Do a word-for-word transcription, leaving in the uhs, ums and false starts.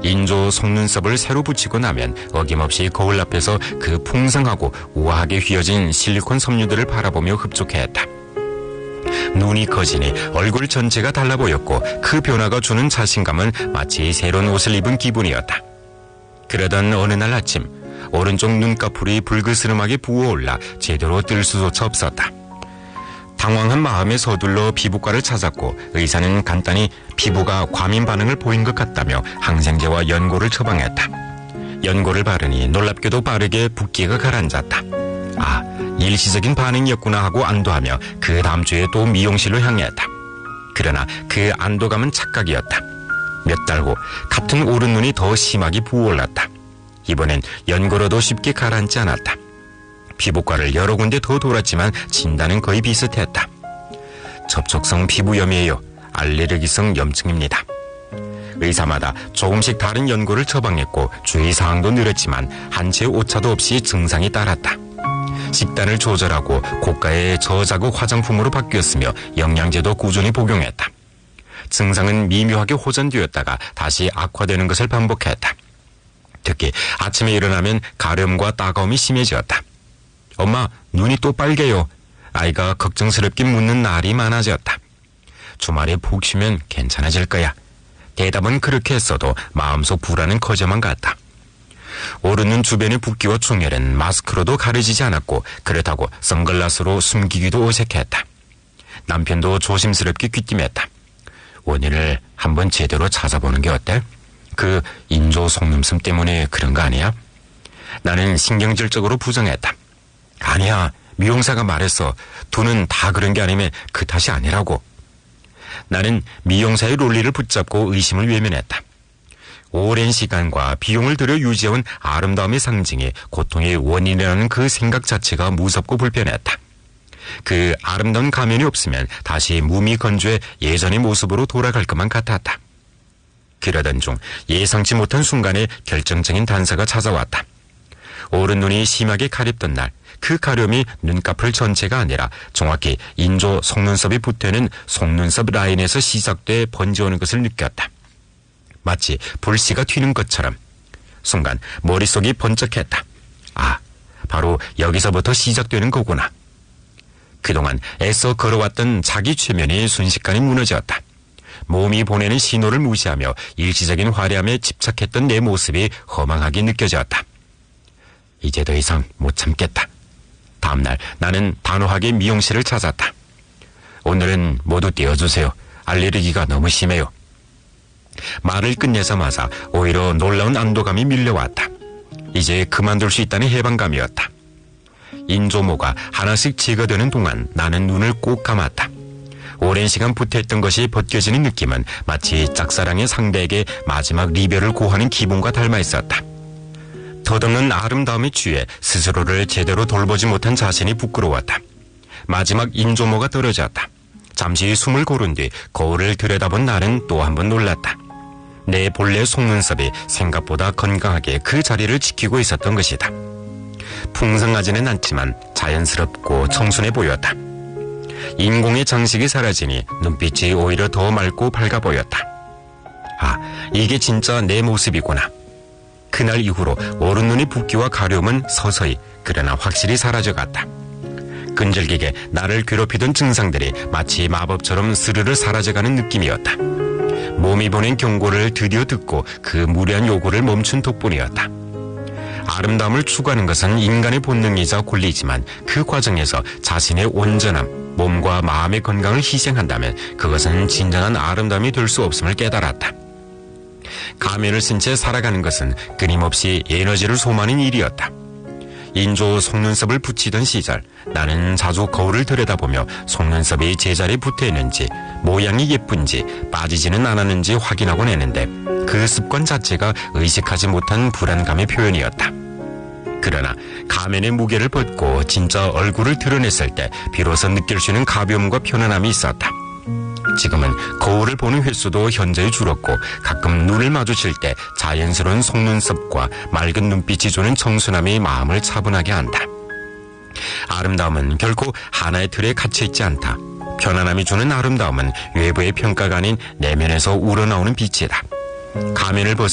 인조 속눈썹을 새로 붙이고 나면 어김없이 거울 앞에서 그 풍성하고 우아하게 휘어진 실리콘 섬유들을 바라보며 흡족해 했다. 눈이 커지니 얼굴 전체가 달라 보였고 그 변화가 주는 자신감은 마치 새로운 옷을 입은 기분이었다. 그러던 어느 날 아침 오른쪽 눈꺼풀이 불그스름하게 부어올라 제대로 뜰 수조차 없었다. 당황한 마음에 서둘러 피부과를 찾았고 의사는 간단히 피부가 과민 반응을 보인 것 같다며 항생제와 연고를 처방했다. 연고를 바르니 놀랍게도 빠르게 붓기가 가라앉았다. 아, 일시적인 반응이었구나 하고 안도하며 그 다음 주에 또 미용실로 향했다. 그러나 그 안도감은 착각이었다. 몇 달 후 같은 오른눈이 더 심하게 부어올랐다. 이번엔 연고로도 쉽게 가라앉지 않았다. 피부과를 여러 군데 더 돌았지만 진단은 거의 비슷했다. 접촉성 피부염이에요. 알레르기성 염증입니다. 의사마다 조금씩 다른 연고를 처방했고 주의사항도 늘었지만 한 채의 오차도 없이 증상이 따랐다. 식단을 조절하고 고가의 저자극 화장품으로 바뀌었으며 영양제도 꾸준히 복용했다. 증상은 미묘하게 호전되었다가 다시 악화되는 것을 반복했다. 특히 아침에 일어나면 가려움과 따가움이 심해졌다. 엄마, 눈이 또 빨개요. 아이가 걱정스럽게 묻는 날이 많아졌다. 주말에 푹 쉬면 괜찮아질 거야. 대답은 그렇게 했어도 마음속 불안은 커져만 갔다. 오른눈 주변의 붓기와 충혈은 마스크로도 가려지지 않았고 그렇다고 선글라스로 숨기기도 어색했다. 남편도 조심스럽게 귀띔했다. 원인을 한번 제대로 찾아보는 게 어때? 그 인조 속눈썹 때문에 그런 거 아니야? 나는 신경질적으로 부정했다. 아니야, 미용사가 말했어. 두는 다 그런 게 아니면 그 탓이 아니라고. 나는 미용사의 논리를 붙잡고 의심을 외면했다. 오랜 시간과 비용을 들여 유지해온 아름다움의 상징이 고통의 원인이라는 그 생각 자체가 무섭고 불편했다. 그 아름다운 가면이 없으면 다시 몸이 건조해 예전의 모습으로 돌아갈 것만 같았다. 그러던 중 예상치 못한 순간에 결정적인 단서가 찾아왔다. 오른눈이 심하게 가렵던 날, 그 가려움이 눈꺼풀 전체가 아니라 정확히 인조 속눈썹이 붙어있는 속눈썹 라인에서 시작돼 번져오는 것을 느꼈다. 마치 불씨가 튀는 것처럼. 순간 머릿속이 번쩍했다. 아, 바로 여기서부터 시작되는 거구나. 그동안 애써 걸어왔던 자기 최면이 순식간에 무너졌다. 몸이 보내는 신호를 무시하며 일시적인 화려함에 집착했던 내 모습이 허망하게 느껴졌다. 이제 더 이상 못 참겠다. 다음날 나는 단호하게 미용실을 찾았다. 오늘은 모두 떼어주세요. 알레르기가 너무 심해요. 말을 끝내자마자 오히려 놀라운 안도감이 밀려왔다. 이제 그만둘 수 있다는 해방감이었다. 인조모가 하나씩 제거되는 동안 나는 눈을 꼭 감았다. 오랜 시간 붙어있던 것이 벗겨지는 느낌은 마치 짝사랑의 상대에게 마지막 리별을 고하는 기분과 닮아 있었다. 덧없는 아름다움에 취해 스스로를 제대로 돌보지 못한 자신이 부끄러웠다. 마지막 인조모가 떨어졌다. 잠시 숨을 고른 뒤 거울을 들여다본 나는 또 한 번 놀랐다. 내 본래 속눈썹이 생각보다 건강하게 그 자리를 지키고 있었던 것이다. 풍성하지는 않지만 자연스럽고 청순해 보였다. 인공의 장식이 사라지니 눈빛이 오히려 더 맑고 밝아 보였다. 아, 이게 진짜 내 모습이구나. 그날 이후로 오른눈의 붓기와 가려움은 서서히 그러나 확실히 사라져갔다. 끈질기게 나를 괴롭히던 증상들이 마치 마법처럼 스르르 사라져가는 느낌이었다. 몸이 보낸 경고를 드디어 듣고 그 무리한 요구를 멈춘 덕분이었다. 아름다움을 추구하는 것은 인간의 본능이자 권리지만 그 과정에서 자신의 온전함, 몸과 마음의 건강을 희생한다면 그것은 진정한 아름다움이 될 수 없음을 깨달았다. 가면을 쓴 채 살아가는 것은 끊임없이 에너지를 소모하는 일이었다. 인조 속눈썹을 붙이던 시절 나는 자주 거울을 들여다보며 속눈썹이 제자리에 붙어있는지 모양이 예쁜지 빠지지는 않았는지 확인하곤 했는데 그 습관 자체가 의식하지 못한 불안감의 표현이었다. 그러나 가면의 무게를 벗고 진짜 얼굴을 드러냈을 때 비로소 느낄 수 있는 가벼움과 편안함이 있었다. 지금은 거울을 보는 횟수도 현저히 줄었고 가끔 눈을 마주칠 때 자연스러운 속눈썹과 맑은 눈빛이 주는 청순함이 마음을 차분하게 한다. 아름다움은 결코 하나의 틀에 갇혀있지 않다. 편안함이 주는 아름다움은 외부의 평가가 아닌 내면에서 우러나오는 빛이다. 가면을 벗